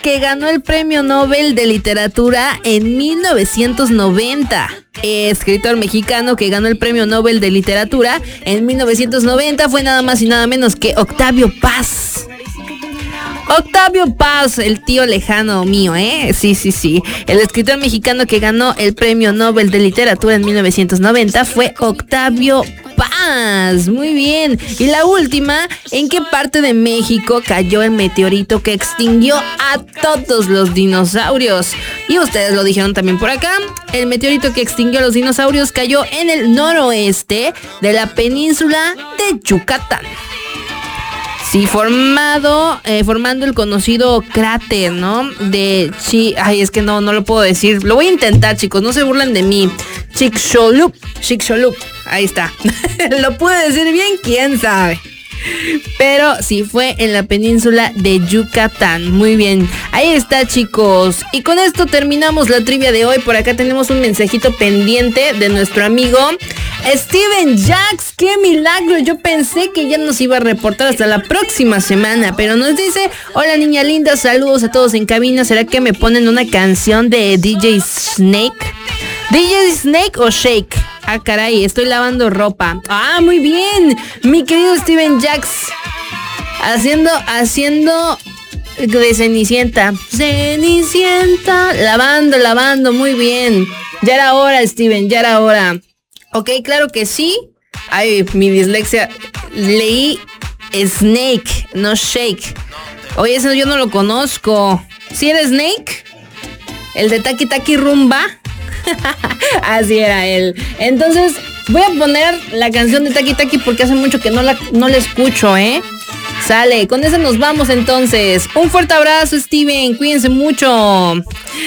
que ganó el Premio Nobel de Literatura en 1990. Escritor mexicano que ganó el Premio Nobel de Literatura en 1990 fue nada más y nada menos que Octavio Paz. Octavio Paz, el tío lejano mío, ¿eh? Sí. El escritor mexicano que ganó el Premio Nobel de Literatura en 1990 fue Octavio Paz. Muy bien. Y la última, ¿en qué parte de México cayó el meteorito que extinguió a todos los dinosaurios? Y ustedes lo dijeron también por acá. El meteorito que extinguió a los dinosaurios cayó en el noroeste de la península de Yucatán. Sí, formando el conocido cráter, ¿no? Ay, es que no lo puedo decir. Lo voy a intentar, chicos, no se burlen de mí. Chicxulub. Ahí está. ¿Lo pude decir bien? ¿Quién sabe? Pero sí, fue en la península de Yucatán. Muy bien, ahí está, chicos. Y con esto terminamos la trivia de hoy. Por acá tenemos un mensajito pendiente de nuestro amigo Steven Jax. ¡Qué milagro! Yo pensé que ya nos iba a reportar hasta la próxima semana, pero nos dice: hola niña linda, saludos a todos en cabina. ¿Será que me ponen una canción de DJ Snake? ¿DJ Snake o Shake? Ah, caray, estoy lavando ropa. Ah, muy bien, mi querido Steven Jax. Haciendo de Cenicienta. Lavando, muy bien. Ya era hora, Steven, ya era hora. Ok, claro que sí. Ay, mi dislexia. Leí Snake, no Shake. Oye, eso yo no lo conozco. ¿Sí era Snake? ¿El de Taki Taki Rumba? Así era él. Entonces voy a poner la canción de Taki Taki porque hace mucho que no la escucho, ¿eh? Sale, con esa nos vamos entonces. Un fuerte abrazo, Steven, cuídense mucho.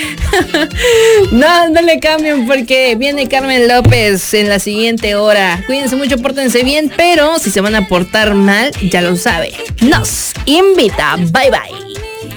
No le cambien porque viene Carmen López en la siguiente hora. Cuídense mucho, pórtense bien, pero si se van a portar mal, ya lo sabe. Nos invita. Bye bye.